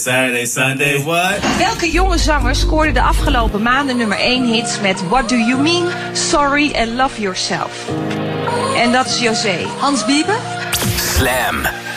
Saturday, Sunday, what? Welke jonge zanger scoorde de afgelopen maanden nummer 1 hits met What Do You Mean, Sorry and Love Yourself? En dat is José. Hans Bieber? Slam.